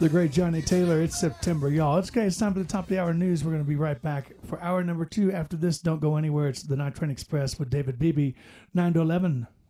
The great Johnny Taylor. It's September, y'all. It's time for the top of the hour news. We're going to be right back for hour number 2. After this, don't go anywhere. It's the Night Train Express with David Beebe, 9 to 11.